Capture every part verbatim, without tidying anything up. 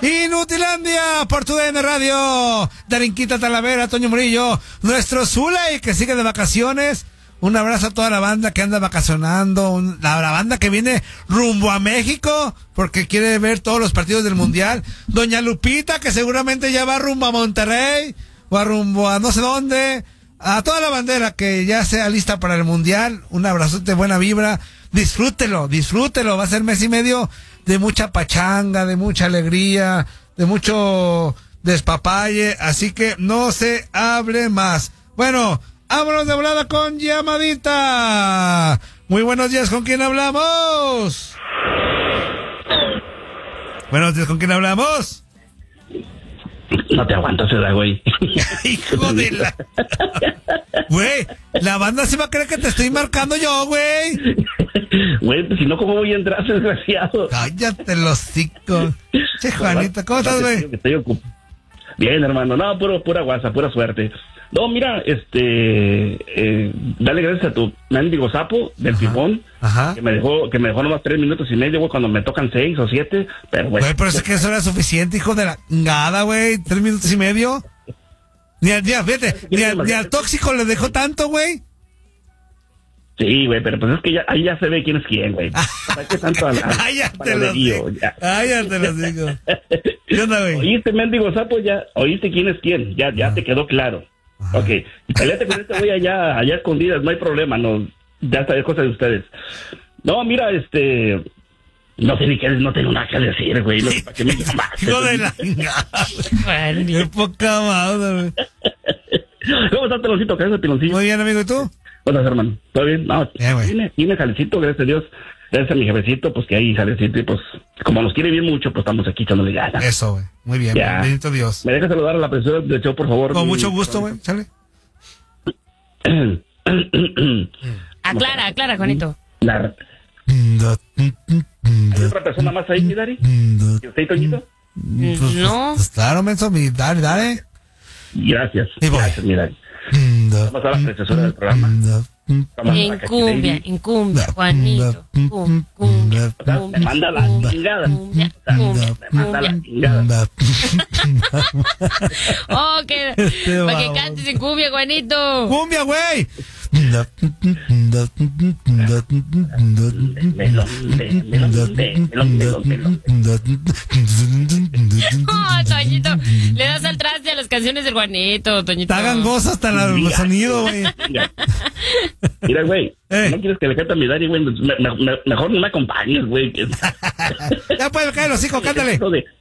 Inutilandia por tu D N Radio. Darinquita Talavera, Toño Murillo, nuestro Zulay que sigue de vacaciones. Un abrazo a toda la banda que anda vacacionando, un, la, la banda que viene rumbo a México porque quiere ver todos los partidos del Mundial. Doña Lupita, que seguramente ya va rumbo a Monterrey o a rumbo a no sé dónde. A toda la bandera que ya sea lista para el Mundial, un abrazote, buena vibra. Disfrútelo, disfrútelo. Va a ser mes y medio de mucha pachanga, de mucha alegría, de mucho despapalle. Así que no se hable más. Bueno, vámonos de volada con llamadita. Muy buenos días, ¿con quién hablamos? Buenos días, ¿con quién hablamos? No te aguantas, ¿verdad, güey? Hijo de la... Güey, la banda se va a creer que te estoy marcando yo, güey. Güey, pues si no, ¿cómo voy a entrar, desgraciado? Cállate los hocico. Che, Juanita, ¿cómo estás, güey? Bien, hermano. No, puro, pura guasa, pura suerte. No, mira, este... Eh, dale gracias a tu mendigo sapo del Pipón, que me dejó que me dejó nomás tres minutos y medio, güey, cuando me tocan seis o siete, pero, güey... Güey, pero es que eso era suficiente, hijo de la ngada, güey. Tres minutos y medio. Ni al, ni, fíjate, ni, al, ni al tóxico le dejó tanto, güey. Sí, güey, pero pues es que ya, ahí ya se ve quién es quién, güey. ¿Qué tanto al, al, Ay, ya te lo digo. Ay, ya te lo digo. ¿Qué onda, güey? Oíste, mendigo sapo, ya, oíste quién es quién, ya, ya ah. te quedó claro. Ajá. Ok, y peleate con este güey allá, allá escondidas, no hay problema, no, ya sabes cosas de ustedes. No, mira, este, no sé ni qué, no tengo nada que decir, güey, no sé para qué me llamaste. Hijo de la güey, qué poca madre, güey. ¿Cómo estás, Peloncito? ¿Qué es el Piloncillo? Muy bien, amigo, ¿y tú? ¿Cómo estás, hermano? ¿Todo bien? No, yeah, tiene, tiene jalecito, gracias a Dios. Gracias a mi jefecito, pues que hay jalecito y pues, como nos quiere bien mucho, pues estamos aquí echándole ganas. Eso, güey, muy bien, ya. Bendito Dios. ¿Me dejas saludar a la profesora del show, por favor? Con mucho gusto, güey, sale. Aclara, aclara, Juanito. La... ¿Hay otra persona más ahí, mi Dari? ¿Y usted, Toñito? Pues, pues, no. Pues claro, menso, mi Dari, dale. Gracias. Y voy. Gracias, mi Dari. Vamos a la precesora del programa. En cumbia, en cumbia, Juanito. Cum, cumbia, cumbia. Me manda la chingada. Cumbia, cumbia, Me manda la chingada. Oh, que, este para que cantes en cumbia, Juanito. ¡Cumbia, güey! Oh, Toñito, le das al traste a las canciones del Juanito, Toñito. Está gangoso hasta el sonido, güey. Mira, güey, ¿Eh? no quieres que le cante a mi Dari, güey, me, me, mejor no me acompañes, güey. Ya puede caer los hijos, cántale.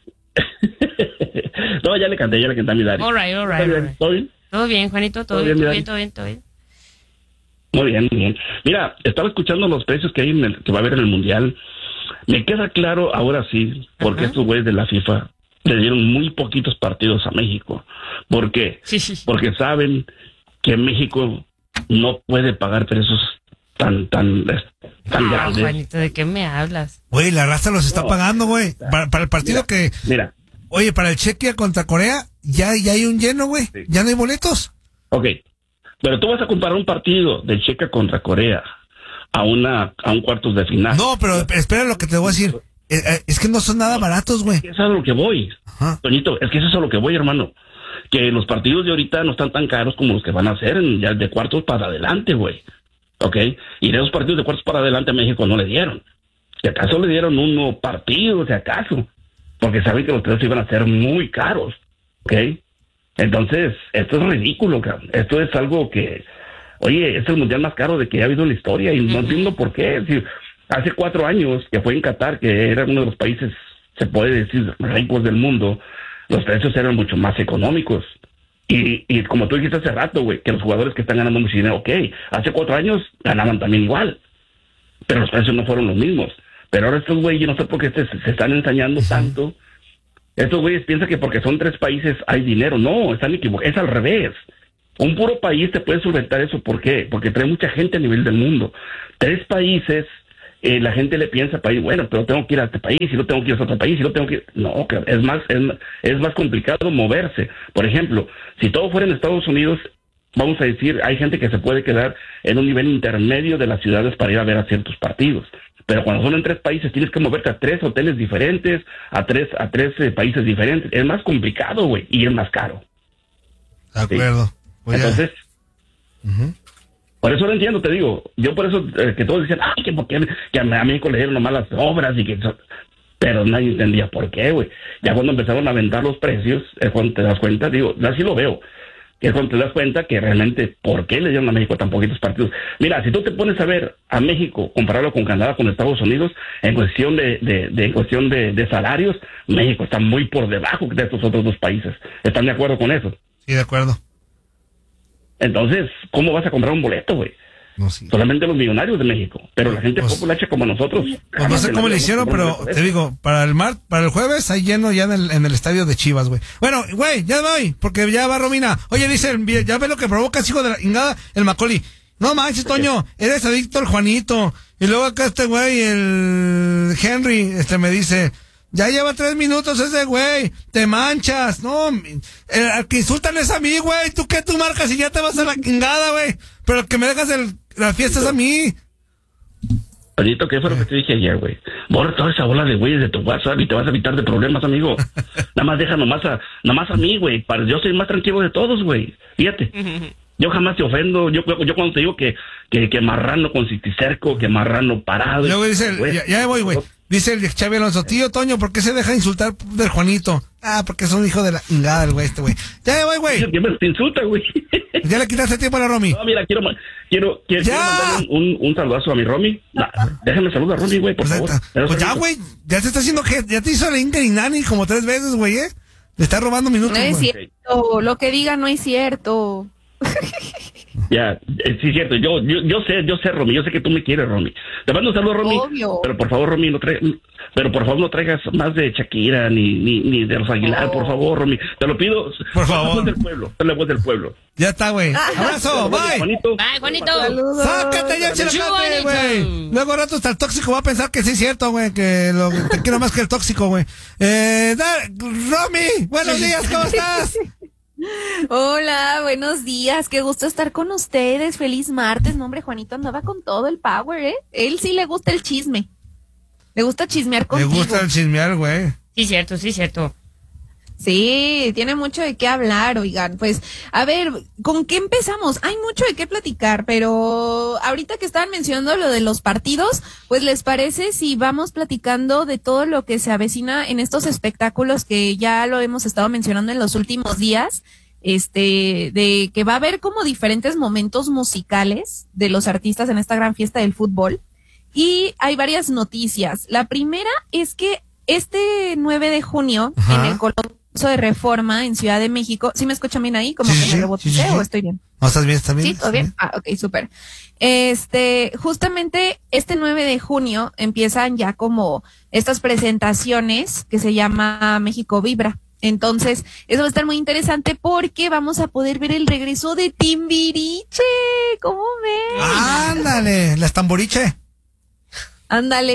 No, ya le canté, ya le canté a mi Dari. All right, all right, all right. ¿Todo bien? Todo bien, Juanito, todo, todo bien, bien, todo bien, todo bien. Muy bien, muy bien. Mira, estaba escuchando los precios que hay en el, que va a haber en el Mundial. Me queda claro ahora sí, porque estos güeyes de la FIFA le dieron muy poquitos partidos a México. ¿Por qué? Sí, sí. Porque saben que México no puede pagar precios tan, tan, tan ah, grandes. Juanito, ¿de qué me hablas? Güey, la raza los está no, pagando, güey. Para, para el partido mira, que... Mira. Oye, para el Chequia contra Corea, ya, ya hay un lleno, güey. Sí. Ya no hay boletos. Ok. Pero tú vas a comparar un partido de Checa contra Corea a una a un cuartos de final. No, pero espera lo que te voy a decir. Es, es que no son nada baratos, güey. Es que eso es a lo que voy. Ajá. Toñito, es que eso es a lo que voy, hermano. Que los partidos de ahorita no están tan caros como los que van a ser en, ya de cuartos para adelante, güey. ¿Ok? Y de esos partidos de cuartos para adelante a México no le dieron. Si acaso le dieron uno partido, si acaso. Porque saben que los precios iban a ser muy caros. ¿Ok? Entonces, esto es ridículo, cabrón. Esto es algo que, oye, es el mundial más caro de que ha habido en la historia y no entiendo por qué. Si hace cuatro años que fue en Qatar, que era uno de los países, se puede decir, ricos del mundo, los precios eran mucho más económicos. Y, y como tú dijiste hace rato, güey, que los jugadores que están ganando mucho dinero, ok, hace cuatro años ganaban también igual, pero los precios no fueron los mismos. Pero ahora estos güeyes, no sé por qué se, se están ensañando tanto. Estos güeyes piensan que porque son tres países hay dinero. No, están equivocados. Es al revés. Un puro país te puede solventar eso. ¿Por qué? Porque trae mucha gente a nivel del mundo. Tres países, eh, la gente le piensa, país, bueno, pero tengo que ir a este país, y no tengo que ir a otro país, y no tengo que ir... No, es más, es, es más complicado moverse. Por ejemplo, si todo fuera en Estados Unidos, vamos a decir, hay gente que se puede quedar en un nivel intermedio de las ciudades para ir a ver a ciertos partidos. Pero cuando son en tres países, tienes que moverte a tres hoteles diferentes, a tres, a tres eh, países diferentes. Es más complicado, güey, y es más caro. De acuerdo. ¿Sí? Entonces, uh-huh. por eso lo entiendo, te digo. Yo por eso eh, que todos dicen, ay, que porque que a México le dieron nomás las obras y que... Pero nadie entendía por qué, güey. Ya cuando empezaron a aventar los precios, es cuando te das cuenta, digo, así lo veo. Es cuando te das cuenta que realmente, ¿por qué le dieron a México tan poquitos partidos? Mira, si tú te pones a ver a México, compararlo con Canadá, con Estados Unidos, en cuestión de, de, de en cuestión de, de salarios, México está muy por debajo de estos otros dos países. ¿Están de acuerdo con eso? Sí, de acuerdo. Entonces, ¿cómo vas a comprar un boleto, güey? No, sí. Solamente los millonarios de México, pero la gente pues, populacha como nosotros. Pues no sé cómo le hicieron, pero te digo, para el mar, para el jueves hay lleno ya en el, en el estadio de Chivas, güey. Bueno, güey, ya voy, porque ya va Romina. Oye, dice, ya ve lo que provoca, hijo de la ingada, el Macaulay. No manches, Toño, eres adicto al Juanito. Y luego acá este güey, el Henry, este me dice, ya lleva tres minutos ese güey, te manchas. No, el, al que insultan es a mí, güey. ¿Tú qué tú marcas y ya te vas a la ingada, güey? Pero el que me dejas el, la fiesta es a mí. Toñito, ¿qué fue lo que te dije ayer, güey? Borra toda esa bola de güeyes de tu WhatsApp y te vas a evitar de problemas, amigo. Nada más deja nomás a, nada más a mí, güey. Yo soy el más tranquilo de todos, güey. Fíjate. Yo jamás te ofendo. Yo, yo cuando te digo que, que, que marrano con citicerco, que marrano parado. Luego dice, el, ya, ya voy, güey. Dice el Xavi Alonso, tío Toño, ¿por qué se deja insultar del Juanito? Ah, porque es un hijo de la ingada el güey este, güey. Ya me voy, güey. ¿Qué me te insulta, güey? Ya le quitaste tiempo a la Romy. No, mira, quiero, quiero, quiero, quiero mandar un, un, un saludazo a mi Romy. Nah, déjame saludar a Romy, güey, por pues favor. Pues, pues ya, güey, ya te está haciendo que, ya te hizo la Inca y Nani como tres veces, güey, ¿eh? Le está robando minutos. No es güey. cierto, lo que diga no es cierto. Ya, eh, sí es cierto, yo, yo, yo sé, yo sé, Romy, yo sé que tú me quieres, Romy. Te mando un saludo, Romy. Obvio. Pero por favor, Romy, no traigas, pero por favor no traigas más de Shakira ni, ni, ni de los Aguilar, oh. por favor, Romy. Te lo pido. Por favor. Soy del pueblo, soy la voz del pueblo. Ya está, güey. Abrazo, bye. Juanito. Bye, Juanito. Saludos. Sácate ya, chilacate, güey. Luego rato hasta el tóxico va a pensar que sí es cierto, güey, que lo, te quiero más que el tóxico, güey. Eh, da, Romy, buenos días, ¿cómo estás? Hola, buenos días, qué gusto estar con ustedes, feliz martes. No, hombre, Juanito andaba con todo el power, ¿eh? Él sí le gusta el chisme, le gusta chismear contigo. Le gusta el chismear, güey. Sí, cierto, sí, cierto. Sí, tiene mucho de qué hablar, oigan. Pues, a ver, ¿con qué empezamos? Hay mucho de qué platicar, pero ahorita que estaban mencionando lo de los partidos, pues, ¿les parece si vamos platicando de todo lo que se avecina en estos espectáculos que ya lo hemos estado mencionando en los últimos días? Este, de que va a haber como diferentes momentos musicales de los artistas en esta gran fiesta del fútbol. Y hay varias noticias. La primera es que este nueve de junio, Ajá. en el Coloso de Reforma en Ciudad de México, ¿sí me escuchan bien ahí? ¿Como sí, que sí, me reboté sí, sí, sí. o estoy bien? No, ¿estás bien? ¿Estás bien? ¿Sí? ¿Todo bien? bien? Ah, ok, súper. Este, justamente este nueve de junio empiezan ya como estas presentaciones que se llama México Vibra. Entonces, eso va a estar muy interesante porque vamos a poder ver el regreso de Timbiriche. ¿Cómo ven? Ándale, las tamboriche. Ándale.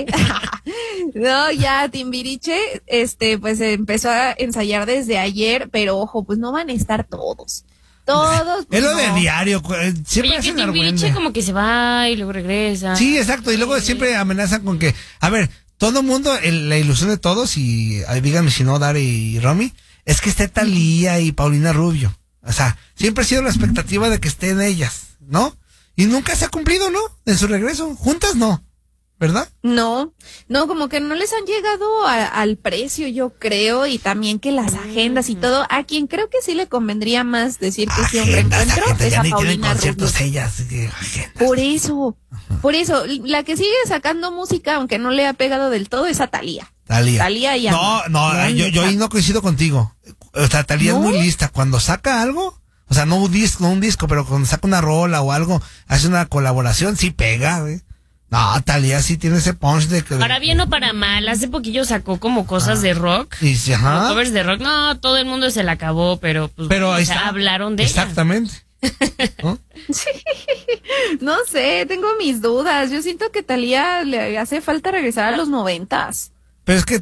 No, ya Timbiriche, este, pues empezó a ensayar desde ayer, pero ojo, pues no van a estar todos. Todos. Pues, es lo no. de diario, siempre Oye, hacen que Timbiriche como que se va y luego regresa. Sí, exacto, y luego siempre amenazan con que, a ver, todo mundo, el, la ilusión de todos, y ay, díganme si no, Dari y Romy, es que esté Thalía y Paulina Rubio. O sea, siempre ha sido la expectativa de que estén ellas, ¿no? Y nunca se ha cumplido, ¿no? En su regreso, juntas no. ¿Verdad? No, no, como que no les han llegado a, al precio, yo creo, y también que las agendas y todo, a quien creo que sí le convendría más decir que sí un reencuentro es a Paulina Rubio. Ellas, por eso, Ajá. por eso, la que sigue sacando música, aunque no le ha pegado del todo, es a Thalía. Thalía. Thalía ya. No, no, no yo, yo ahí no coincido contigo. O sea, Thalía ¿No? es muy lista. Cuando saca algo, o sea, no un disco, no un disco, pero cuando saca una rola o algo, hace una colaboración, sí pega, güey. No, Thalía sí tiene ese punch de que... Para bien o para mal, hace poquillo sacó como cosas ah, de rock. Y sí, ajá. Covers de rock. No, todo el mundo se la acabó, pero pues pero bueno, ahí o sea, está. hablaron de Exactamente. ¿No? Sí, no sé, tengo mis dudas. Yo siento que Thalía le hace falta regresar a los noventas. Pero es que